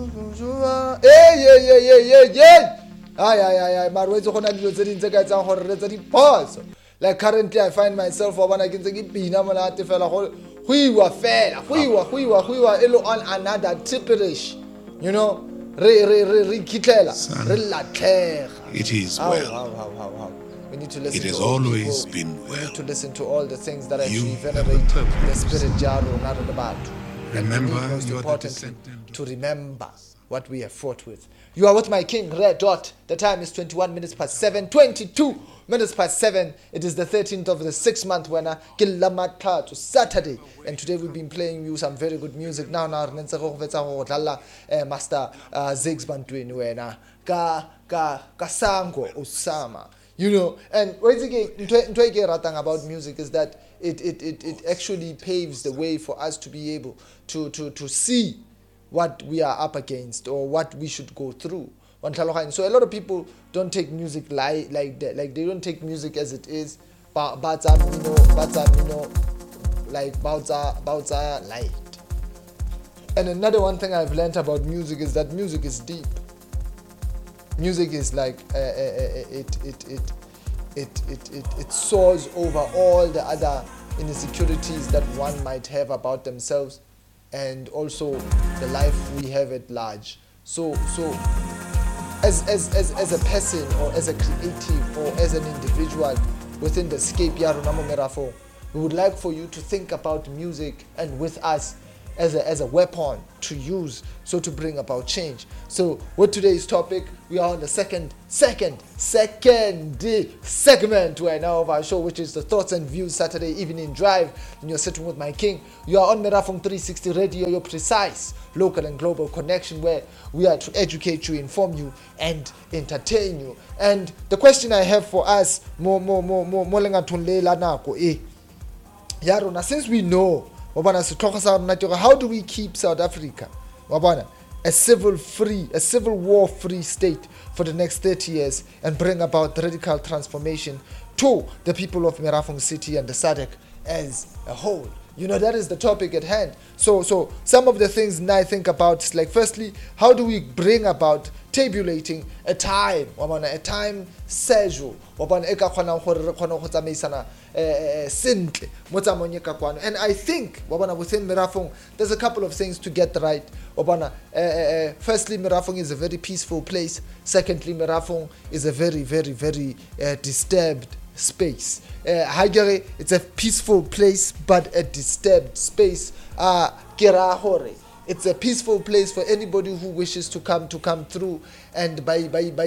Like currently I find myself when I can say bina malate fela huiwa on another tipperish, you know, re kitlela re latlega. It is well. How. We need to listen. It has to all always people. been We well. need to listen to all the things that actually You venerate have a the purpose. spirit Jaro Naradabatu. Remember, Most you are the importantly, descendant to remember what we have fought with. You are with my king, Red Dot. The time is 21 minutes past 7. 22 minutes past 7. It is the 13th of the 6th month when Kilamata to Saturday. And today we've been playing you some very good music. Now, Master Ziggs Bantwin, wena Kasango Osama. You know, and what I ratang about music is that it actually paves the way for us to be able to see what we are up against or what we should go through. So a lot of people don't take music like that. Like they don't take music as it is. Like Bauza light. And another one thing I've learned about music is that music is deep. Music is like it soars over all the other insecurities that one might have about themselves and also the life we have at large. So as a person or as a creative or as an individual within the scape Yarunamo Merafo, we would like for you to think about music and with us as a weapon to use to bring about change. So with today's topic, we are on the second segment right now of our show, which is the Thoughts and Views Saturday Evening Drive. And you're sitting with my king. You are on Merafong 360 Radio, your precise local and global connection, where we are to educate you, inform you, and entertain you. And the question I have for us, since we know how do we keep South Africa a civil war-free state for the next 30 years and bring about radical transformation to the people of Merafong City and the SADC as a whole? You know, that is the topic at hand. So some of the things I think about is like, firstly, how do we bring about tabulating a time schedule and I think within Merafong there's a couple of things to get right. Firstly, Merafong is a very peaceful place. Secondly, Merafong is a very, very, very disturbed space. It's a peaceful place but a disturbed space. It's a peaceful place for anybody who wishes to come through and by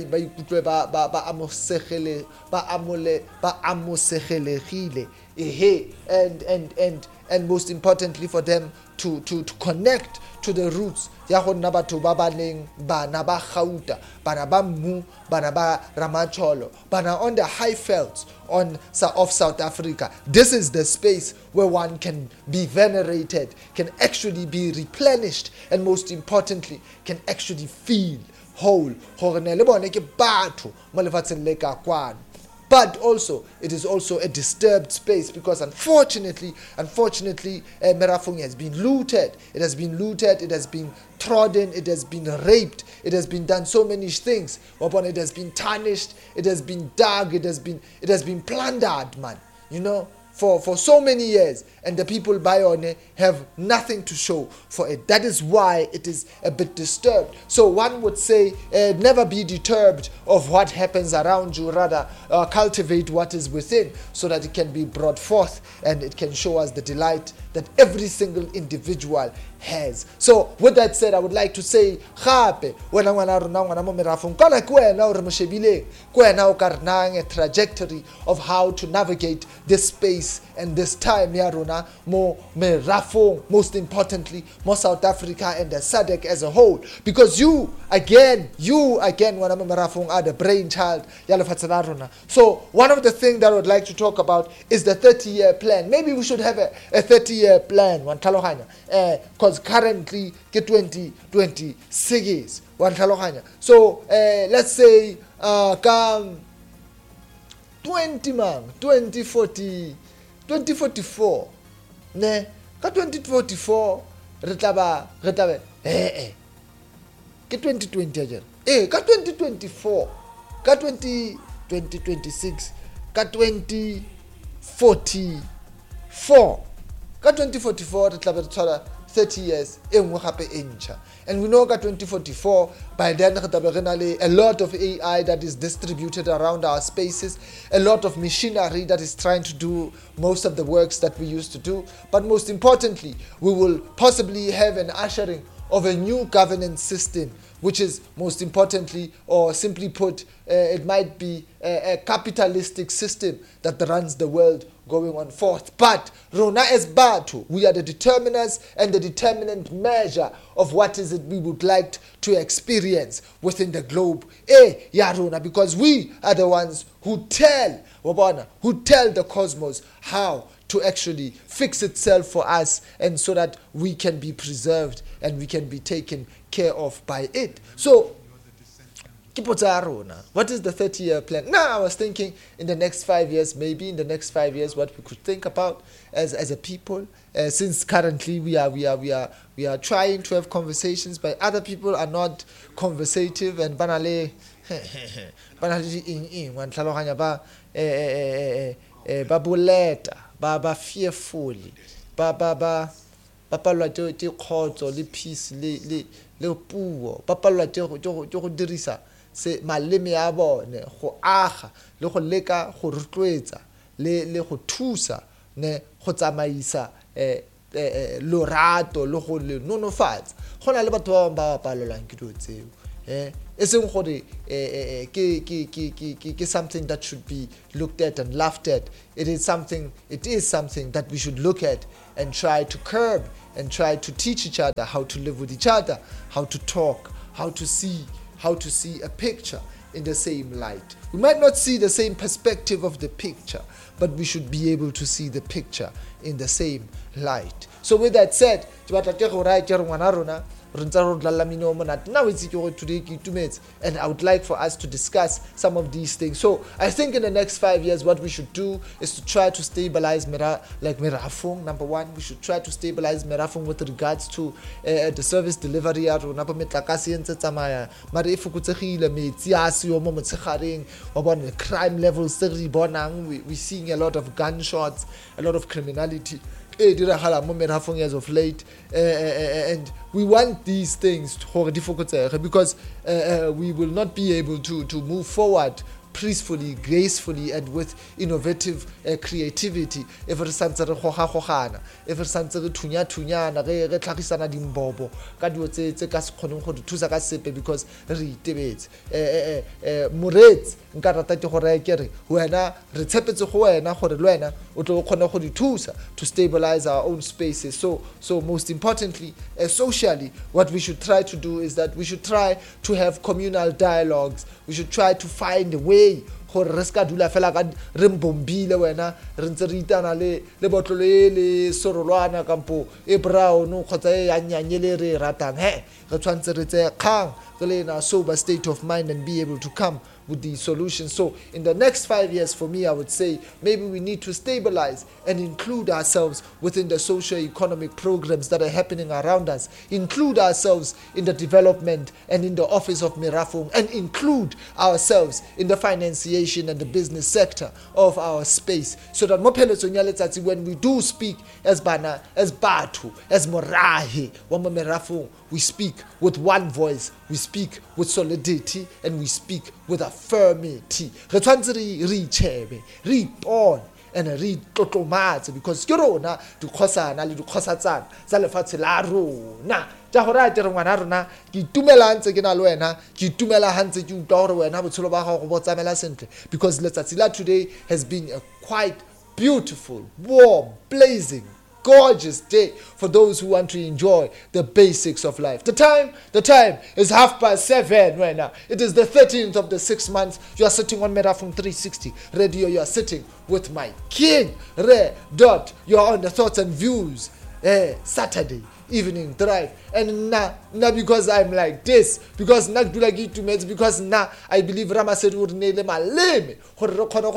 and most importantly for them to connect to the roots ya go nna batho ba baleng bana ba Gauta, bana ba Mmu, bana ba Ramacholo, bana on the high felts of South Africa. This is the space where one can be venerated, can actually be replenished, and most importantly can actually feel whole. But also, it is also a disturbed space because unfortunately, Merafong has been looted. It has been trodden, it has been raped, it has been done so many things. It has been tarnished, it has been dug, it has been plundered, man. You know, for so many years, and the people Bayone have nothing to show for it. That is why it is a bit disturbed. So one would say, never be disturbed of what happens around you, rather cultivate what is within so that it can be brought forth and it can show us the delight that every single individual has. So with that said, I would like to say, gape wena ngwana rona ngwana mo Merafong kana ke wena o re mo shebileng ke wena o ka renang a trajectory of how to navigate this space and this time ya rona mo Merafong, most importantly mo South Africa and the SADC as a whole, because you again ngwana mo Merafong are the brainchild ya lefatshe la rona. So one of the things that I would like to talk about is the 30-year plan. Maybe we should have a 30-year plan, one tlhaloganya, because currently ke 2026 one tlhaloganya. So let's say come 2044 ne ka 2044 re tla be ke 2020 ajere ka 2024 ka 2026 ka 2044 ka 2044 re tla be re tshwara 30 years engwe gape e ntšha. And we know ka 2044 by then re tla be re na le a lot of AI that is distributed around our spaces, a lot of machinery that is trying to do most of the works that we used to do, but most importantly we will possibly have an ushering of a new governance system, which is most importantly, or simply put, it might be a capitalistic system that runs the world going on forth. But Rona as Batu, we are the determiners and the determinant measure of what is it we would like to experience within the globe. Ya Rona, because we are the ones who tell the cosmos how to actually fix itself for us, and so that we can be preserved and we can be taken care of by it. So, what is the 30-year plan? Now, I was thinking in the next 5 years, maybe in the next 5 years, what we could think about as a people. Since currently we are trying to have conversations, but other people are not conversative and banale babuleta ba fearful ba palwa te khotso le peace le puo ba palwa te go dirisa se maleme a bone go aga le go leka go rotloetsa le go thusa ne go tsamaisa lorato le go le nonofatsa go na le batho ba palelwang ke dilo tseo isn't something that should be looked at and laughed at. It is something that we should look at and try to curb and try to teach each other how to live with each other, how to talk, how to see a picture in the same light. We might not see the same perspective of the picture, but we should be able to see the picture in the same light. So with that said, now it's today, and I would like for us to discuss some of these things. So I think in the next 5 years, what we should do is to try to stabilize Merafung. Number one, we should try to stabilize Merafung with regards to the service delivery. Crime levels, we're seeing a lot of gunshots, a lot of criminality as of late, and we want these things because we will not be able to move forward peacefully, gracefully, and with innovative creativity if re santse re gogagogana, if re santse re thunya-thunyana re tlhagisana dimbobo ka dio tse ka se kgoneng go thusa ka sepe because re itebetse moretsi nka rata ke gore ke re wena re tshepetse go wena gore le wena o tlo kgona go di thusa to stabilize our own spaces. So most importantly, socially, what we should try to do is that we should try to have communal dialogues. We should try to find a way gore re ska dula fela ka re mbombile wena re ntse re itana le botlolo le sorolwana kampo e brown kgotsa e anyanye le re ratang re tshwantse re tse kgang in a sober state of mind and be able to come with these solutions. So in the next 5 years, for me, I would say maybe we need to stabilize and include ourselves within the socio-economic programs that are happening around us, include ourselves in the development and in the office of Merafung, and include ourselves in the financiation and the business sector of our space, so that when we do speak as Bana, as Batu, as Morahi, Merafung, we speak with one voice, we speak with solidity, and we speak with affirmity. Re tshwantse re chebe, re ipone, and re tlotlomatse, because ke rona dikgosana le dikgosatsana tsa lefatshe la rona. Ja go ra tere ngwana rona ke itumela ntse ke na le wena, ke itumela hantse ke utlwa gore wena botshelo ba gago go botsamela sentle, because letsatsi la today has been a quite beautiful, warm, blazing, gorgeous day for those who want to enjoy the basics of life. The time is 7:30 right now. It is the 13th of the 6th month. You are sitting on Merafung 360 Radio. You are sitting with my king, Red Dot. You are on the Thoughts and Views Saturday evening drive. And now because I'm like this, because because I believe Rama said would nail maleme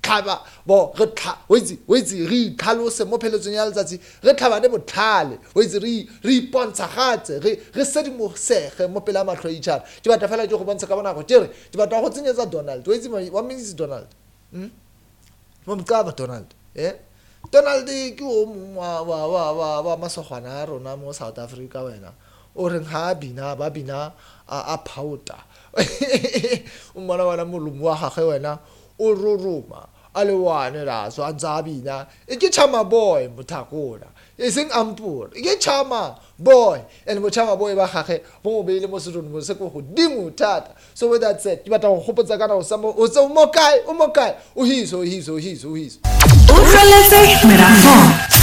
tlhaba bo re tlhalose mo pheletsong ya letsatsi re tlhabane botlhale o itse re ipontshagatse re sedimosege mo pele a matlho a itšhara ke batla fela ke go bontsha ka bonako tere ke batla go tsenyetsa Donald o itse what means Donald mo mqaba Donald Donald ke o mongwe wa masogwana a rona mo South Africa wena o reng ha bina ba bina a phauta o mona wena molomo wa gagwe wena o roroma a le wane la so a ntsa bina e ke chama boy mothakona e seng ampura e ke chama boy and mo chama boy ba gagwe bo mo beile mo setone mo se go godimo thata so with that said ke batla go gopotsa kana o samo o se o mo kae o hiso o hloletse Merafong